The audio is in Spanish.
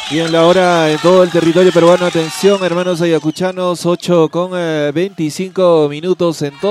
Y en la hora en todo el territorio peruano, atención hermanos ayacuchanos, 8 con 25 minutos en todo.